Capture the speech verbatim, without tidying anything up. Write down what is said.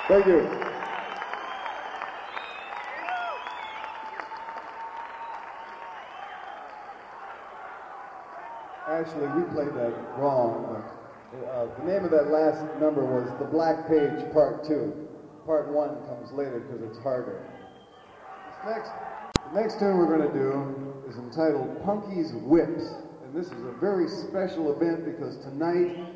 Thank you. Actually, we played that wrong. Uh, the name of that last number was The Black Page Part two. Part one comes later because it's harder. This next, the next tune we're going to do is entitled Punky's Whips. And this is a very special event because tonight